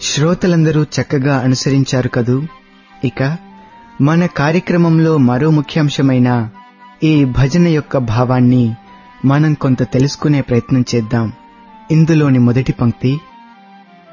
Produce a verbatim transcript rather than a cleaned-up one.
శ్రోతలందరూ చక్కగా అనుసరించారు కదూ. ఇక మన కార్యక్రమంలో మరో ముఖ్యాంశమైన ఈ భజన యొక్క భావాన్ని మనం కొంత తెలుసుకునే ప్రయత్నం చేద్దాం. ఇందులోని మొదటి పంక్తి